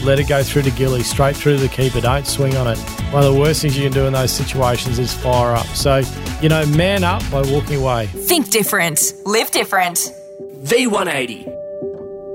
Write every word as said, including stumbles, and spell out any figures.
let it go through to Gilly, straight through to the keeper. Don't swing on it. One of the worst things you can do in those situations is fire up. So, you know, man up by walking away. Think different. Live different. V one eighty.